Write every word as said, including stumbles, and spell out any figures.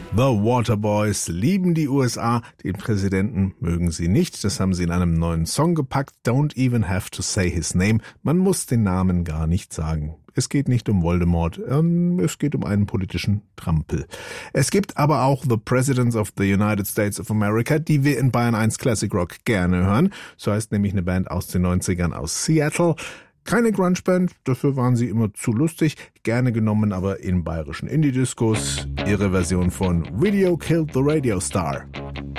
The Waterboys lieben die U S A, den Präsidenten mögen sie nicht. Das haben sie in einem neuen Song gepackt. Don't even have to say his name. Man muss den Namen gar nicht sagen. Es geht nicht um Voldemort, ähm, es geht um einen politischen Trampel. Es gibt aber auch The Presidents of the United States of America, die wir in Bayern eins Classic Rock gerne hören. So heißt nämlich eine Band aus den neunzigern aus Seattle. Keine Grunge-Band, dafür waren sie immer zu lustig, gerne genommen aber in bayerischen Indie-Discos. Ihre Version von Video Killed the Radio Star.